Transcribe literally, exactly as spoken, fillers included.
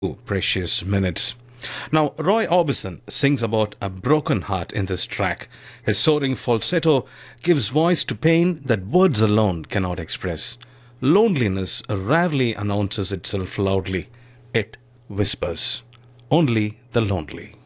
precious minutes. Now, Roy Orbison sings about a broken heart in this track. His soaring falsetto gives voice to pain that words alone cannot express. Loneliness rarely announces itself loudly, it whispers. Only the lonely.